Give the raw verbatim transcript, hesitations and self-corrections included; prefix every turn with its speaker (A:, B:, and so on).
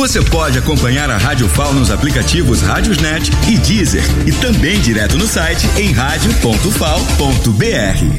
A: Você pode acompanhar a Rádio F A O nos aplicativos Rádiosnet e Deezer e também direto no site em rádio ponto fal ponto br.